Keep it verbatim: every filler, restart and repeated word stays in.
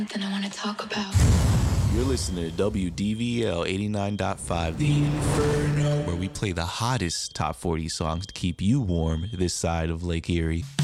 Something I want to talk about. You're listening to W D V L eighty-nine point five The Inferno, where we play the hottest top forty songs to keep you warm this side of Lake Erie.